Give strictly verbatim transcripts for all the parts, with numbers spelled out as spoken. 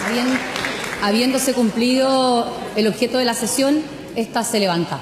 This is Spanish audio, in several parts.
Habien- habiéndose cumplido el objeto de la sesión, esta se levanta.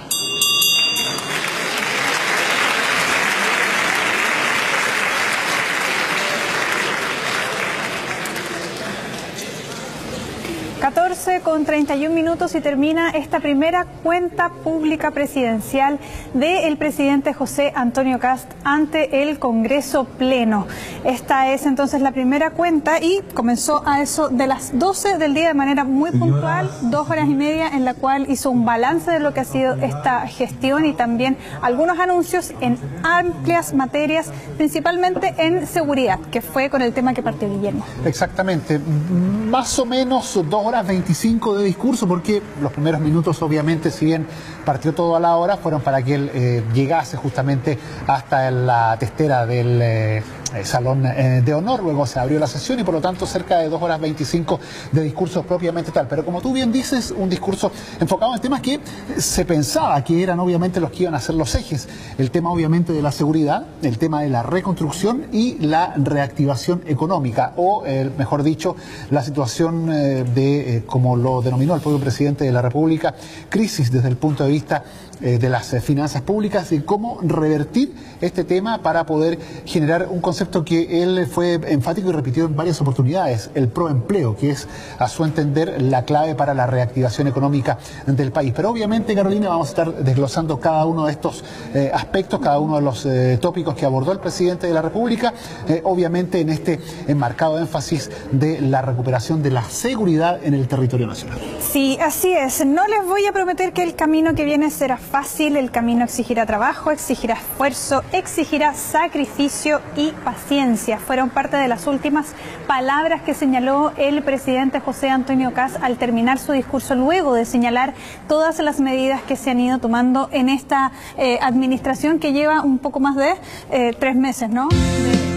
catorce con treinta y un minutos y termina esta primera cuenta pública presidencial del presidente José Antonio Kast ante el Congreso Pleno. Esta es entonces la primera cuenta y comenzó a eso de las doce del día de manera muy puntual, dos horas y media en la cual hizo un balance de lo que ha sido esta gestión y también algunos anuncios en amplias materias, principalmente en seguridad, que fue con el tema que partió Guillermo. Exactamente, más o menos dos horas veinticinco de discurso, porque los primeros minutos obviamente, si bien partió todo a la hora, fueron para que él eh, llegase justamente hasta la testera del eh, salón eh, de honor. Luego se abrió la sesión y por lo tanto cerca de dos horas veinticinco de discurso propiamente tal. Pero como tú bien dices, un discurso enfocado en temas que se pensaba que eran obviamente los que iban a ser los ejes. El tema obviamente de la seguridad, el tema de la reconstrucción y la reactivación económica, o eh, mejor dicho, la situación eh, de, eh, como lo denominó el propio presidente de la República, crisis desde el punto de vista eh, de las eh, finanzas públicas y cómo revertir este tema para poder generar un concepto que él fue enfático y repitió en varias oportunidades, el proempleo, que es a su entender la clave para la reactivación económica del país. Pero obviamente, Carolina, vamos a estar desglosando cada uno de estos eh, aspectos, cada uno de los eh, tópicos que abordó el presidente de la República, eh, obviamente en este enmarcado énfasis de la recuperación de la seguridad en el territorio nacional. Sí, así es. No les voy a prometer que el camino que viene será fácil. El camino exigirá trabajo, exigirá esfuerzo, exigirá sacrificio y paciencia. Fueron parte de las últimas palabras que señaló el presidente José Antonio Kast al terminar su discurso, luego de señalar todas las medidas que se han ido tomando en esta eh, administración que lleva un poco más de eh, tres meses, ¿no? De